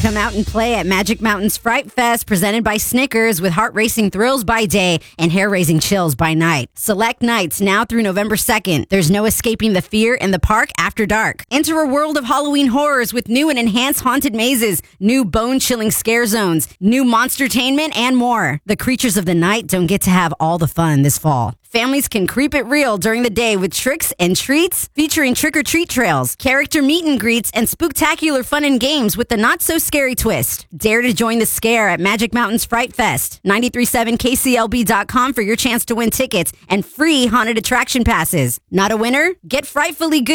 Come out and play at Magic Mountain's Fright Fest, presented by Snickers, with heart-racing thrills by day and hair-raising chills by night. Select nights now through November 2nd. There's no escaping the fear in the park after dark. Enter a world of Halloween horrors with new and enhanced haunted mazes, new bone-chilling scare zones, new monstertainment, and more. The creatures of the night don't get to have all the fun this fall. Families can creep it real during the day with tricks and treats featuring trick-or-treat trails, character meet and greets, and spooktacular fun and games with the not-so-scary twist. Dare to join the scare at Magic Mountain's Fright Fest. 937kclb.com for your chance to win tickets and free haunted attraction passes. Not a winner? Get frightfully good